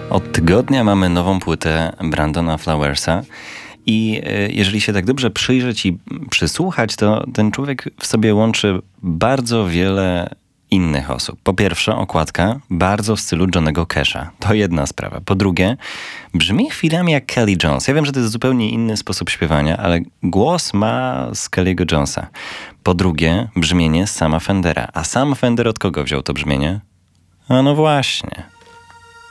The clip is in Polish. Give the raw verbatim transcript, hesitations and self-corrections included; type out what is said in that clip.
Od tygodnia mamy nową płytę Brandona Flowersa i jeżeli się tak dobrze przyjrzeć i przysłuchać, to ten człowiek w sobie łączy bardzo wiele innych osób. Po pierwsze, okładka bardzo w stylu Johnnego Casha. To jedna sprawa. Po drugie, brzmi chwilami jak Kelly Jones. Ja wiem, że to jest zupełnie inny sposób śpiewania, ale głos ma z Kelly'ego Jonesa. Po drugie, brzmienie Sama Fendera. A Sam Fender od kogo wziął to brzmienie? A no właśnie,